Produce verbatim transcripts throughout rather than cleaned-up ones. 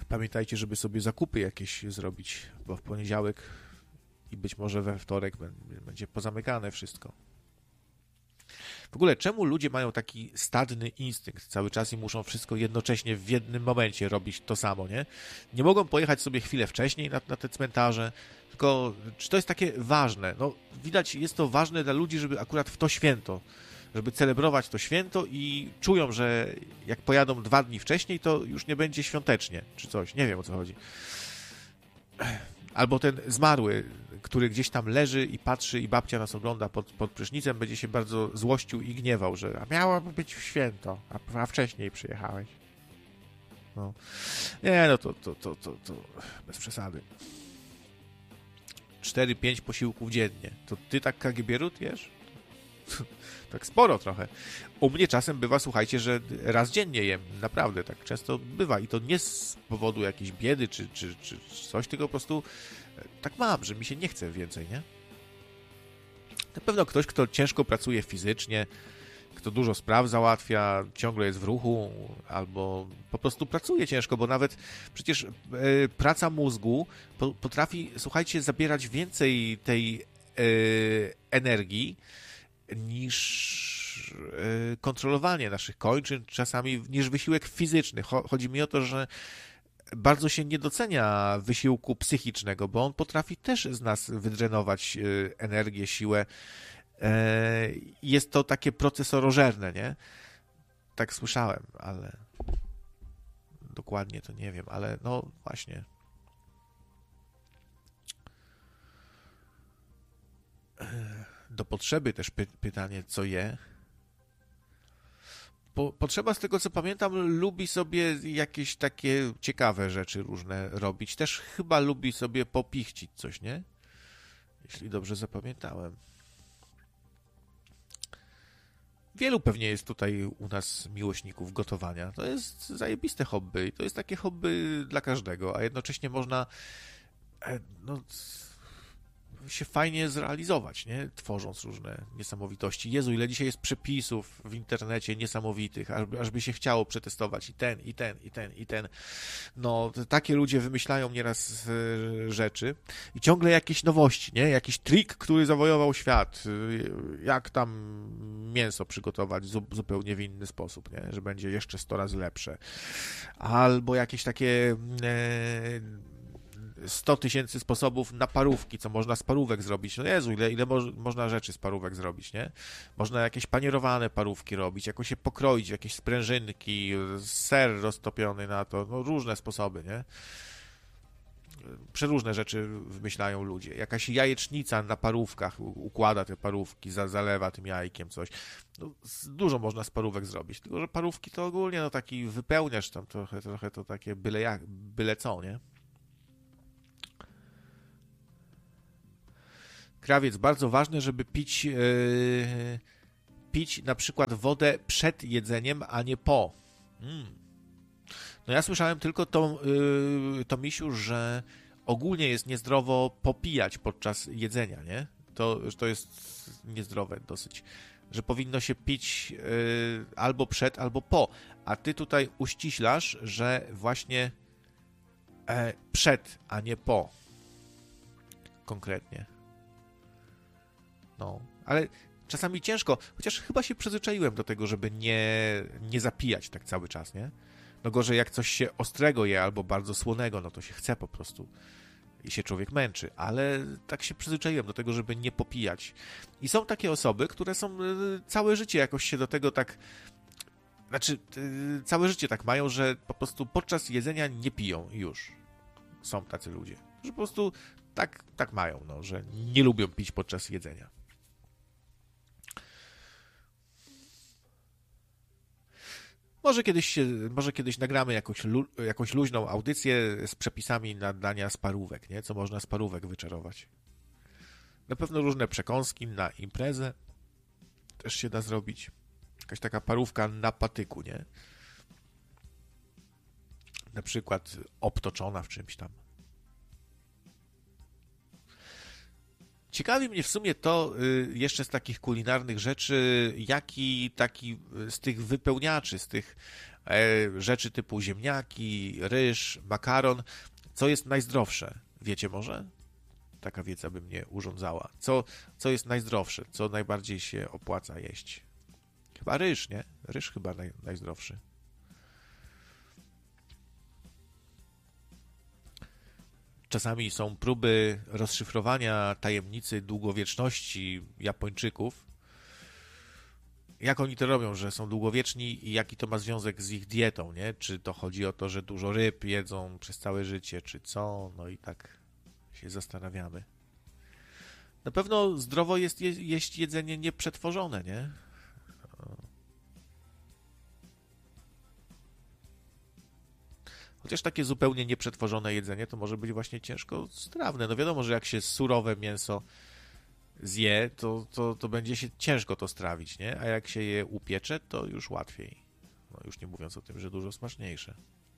Pamiętajcie, żeby sobie zakupy jakieś zrobić, bo w poniedziałek i być może we wtorek będzie pozamykane wszystko. W ogóle, czemu ludzie mają taki stadny instynkt cały czas i muszą wszystko jednocześnie w jednym momencie robić to samo, nie? Nie mogą pojechać sobie chwilę wcześniej na, na te cmentarze, tylko czy to jest takie ważne? No, widać, jest to ważne dla ludzi, żeby akurat w to święto, żeby celebrować to święto i czują, że jak pojadą dwa dni wcześniej, to już nie będzie świątecznie, czy coś, nie wiem o co chodzi. Albo ten zmarły, który gdzieś tam leży i patrzy i babcia nas ogląda pod, pod prysznicem, będzie się bardzo złościł i gniewał, że a miało być w święto, a, a wcześniej przyjechałeś. No. Nie, no to, to, to, to, to bez przesady. cztery pięć posiłków dziennie. To ty tak K G B ród jesz? Tak sporo trochę. U mnie czasem bywa, słuchajcie, że raz dziennie jem. Naprawdę, tak często bywa. I to nie z powodu jakiejś biedy czy, czy, czy coś, tylko po prostu tak mam, że mi się nie chce więcej, nie? Na pewno ktoś, kto ciężko pracuje fizycznie, kto dużo spraw załatwia, ciągle jest w ruchu, albo po prostu pracuje ciężko, bo nawet przecież e, praca mózgu po, potrafi, słuchajcie, zabierać więcej tej e, energii, niż y, kontrolowanie naszych kończyn, czasami niż wysiłek fizyczny. Chodzi mi o to, że bardzo się nie docenia wysiłku psychicznego, bo on potrafi też z nas wydrenować y, energię, siłę. Y, jest to takie procesorożerne, nie? Tak słyszałem, ale dokładnie to nie wiem, ale no właśnie. Do potrzeby też py- pytanie, co je. Po, potrzeba, z tego co pamiętam, lubi sobie jakieś takie ciekawe rzeczy różne robić. Też chyba lubi sobie popichcić coś, nie? Jeśli dobrze zapamiętałem. Wielu pewnie jest tutaj u nas miłośników gotowania. To jest zajebiste hobby i to jest takie hobby dla każdego, a jednocześnie można no, się fajnie zrealizować, nie? Tworząc różne niesamowitości. Jezu, ile dzisiaj jest przepisów w internecie niesamowitych, ażby, ażby się chciało przetestować i ten, i ten, i ten, i ten. No, takie ludzie wymyślają nieraz e, rzeczy i ciągle jakieś nowości, nie? Jakiś trik, który zawojował świat. Jak tam mięso przygotować zu, zupełnie w inny sposób, nie? Że będzie jeszcze sto razy lepsze. Albo jakieś takie e, sto tysięcy sposobów na parówki, co można z parówek zrobić. No Jezu, ile, ile mo- można rzeczy z parówek zrobić, nie? Można jakieś panierowane parówki robić, jakoś się pokroić, jakieś sprężynki, ser roztopiony na to, no różne sposoby, nie? Przeróżne rzeczy wymyślają ludzie. Jakaś jajecznica na parówkach układa te parówki, za, zalewa tym jajkiem coś. No, dużo można z parówek zrobić, tylko że parówki to ogólnie no taki wypełniasz tam trochę, trochę to takie byle jak, byle co, nie? Krawiec, bardzo ważne, żeby pić, yy, pić na przykład wodę przed jedzeniem, a nie po. Mm. No ja słyszałem tylko to, yy, to misiu, że ogólnie jest niezdrowo popijać podczas jedzenia, nie? To, to jest niezdrowe dosyć. Że powinno się pić yy, albo przed, albo po. A ty tutaj uściślasz, że właśnie e, przed, a nie po. Konkretnie. No, ale czasami ciężko, chociaż chyba się przyzwyczaiłem do tego, żeby nie, nie zapijać tak cały czas, nie? No gorzej jak coś się ostrego je albo bardzo słonego, no to się chce po prostu i się człowiek męczy, ale tak się przyzwyczaiłem do tego, żeby nie popijać. I są takie osoby, które są całe życie jakoś się do tego tak, znaczy całe życie tak mają, że po prostu podczas jedzenia nie piją już. Są tacy ludzie, że po prostu tak, tak mają, no, że nie lubią pić podczas jedzenia. Może kiedyś, się, może kiedyś nagramy jakąś, lu, jakąś luźną audycję z przepisami na dania z parówek, nie? Co można z parówek wyczarować. Na pewno różne przekąski na imprezę też się da zrobić. Jakaś taka parówka na patyku, nie? Na przykład obtoczona w czymś tam. Ciekawi mnie w sumie to y, jeszcze z takich kulinarnych rzeczy, jaki taki y, z tych wypełniaczy, z tych e, rzeczy typu ziemniaki, ryż, makaron, co jest najzdrowsze? Wiecie może? Taka wiedza by mnie urządzała. Co, co jest najzdrowsze? Co najbardziej się opłaca jeść? Chyba ryż, nie? Ryż chyba naj, najzdrowszy. Czasami są próby rozszyfrowania tajemnicy długowieczności Japończyków. Jak oni to robią, że są długowieczni i jaki to ma związek z ich dietą, nie? Czy to chodzi o to, że dużo ryb jedzą przez całe życie, czy co? No i tak się zastanawiamy. Na pewno zdrowo jest je- jeść jedzenie nieprzetworzone, nie? Chociaż takie zupełnie nieprzetworzone jedzenie to może być właśnie ciężko strawne. No wiadomo, że jak się surowe mięso zje, to, to, to będzie się ciężko to strawić, nie? A jak się je upiecze, to już łatwiej. No już nie mówiąc o tym, że dużo smaczniejsze.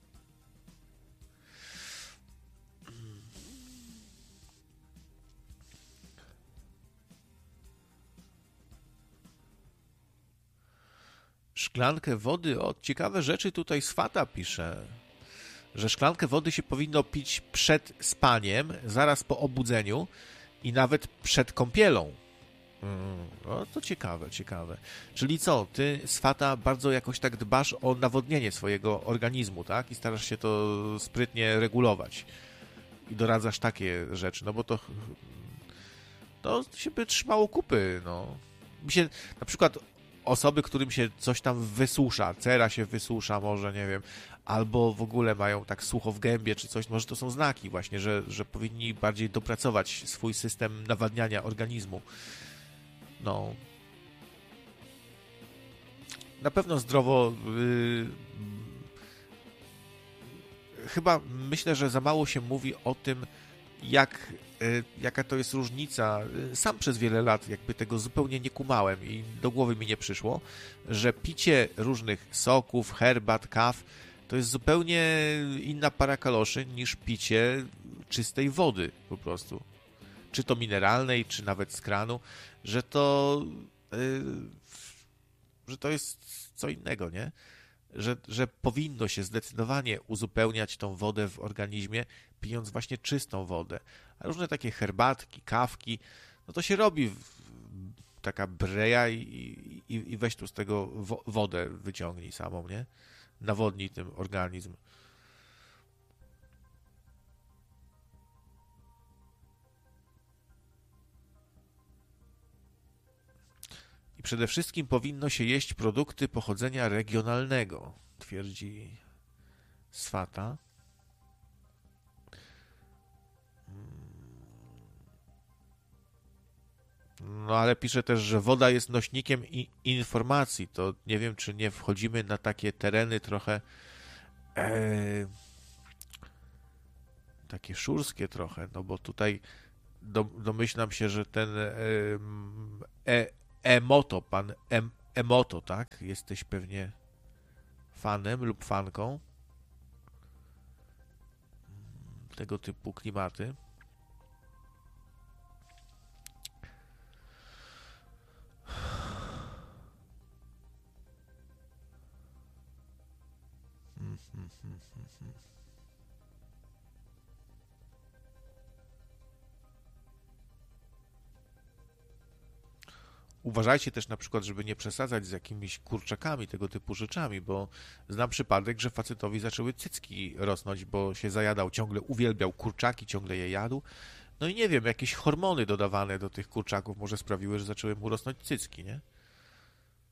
Szklankę wody, o, ciekawe rzeczy tutaj Swata pisze, że szklankę wody się powinno pić przed spaniem, zaraz po obudzeniu i nawet przed kąpielą. Mm, no to ciekawe, ciekawe. Czyli co, ty, Swata, bardzo jakoś tak dbasz o nawodnienie swojego organizmu, tak? I starasz się to sprytnie regulować. I doradzasz takie rzeczy, no bo to to się by trzymało kupy, no. Mi się, na przykład osoby, którym się coś tam wysusza, cera się wysusza może, nie wiem, albo w ogóle mają tak sucho w gębie czy coś, może to są znaki właśnie, że, że powinni bardziej dopracować swój system nawadniania organizmu. No. Na pewno zdrowo yy, chyba myślę, że za mało się mówi o tym, jak, y, jaka to jest różnica. Sam przez wiele lat jakby tego zupełnie nie kumałem i do głowy mi nie przyszło, że picie różnych soków, herbat, kaw to jest zupełnie inna para kaloszy niż picie czystej wody po prostu. Czy to mineralnej, czy nawet z kranu, że to y, że to jest co innego, nie? Że, że powinno się zdecydowanie uzupełniać tą wodę w organizmie, pijąc właśnie czystą wodę. A różne takie herbatki, kawki, no to się robi taka breja i, i, i weź tu z tego wo- wodę wyciągnij samą, nie? Nawodnij tym organizm. I przede wszystkim powinno się jeść produkty pochodzenia regionalnego, twierdzi Swata. No ale pisze też, że woda jest nośnikiem i informacji. To nie wiem, czy nie wchodzimy na takie tereny trochę e, takie szurskie trochę, no bo tutaj do, domyślam się, że ten e, e, Emoto, pan em, Emoto, tak? Jesteś pewnie fanem lub fanką tego typu klimaty. Uważajcie też na przykład, żeby nie przesadzać z jakimiś kurczakami, tego typu rzeczami, bo znam przypadek, że facetowi zaczęły cycki rosnąć, bo się zajadał, ciągle uwielbiał kurczaki, ciągle je jadł. No i nie wiem, jakieś hormony dodawane do tych kurczaków może sprawiły, że zaczęły mu rosnąć cycki, nie?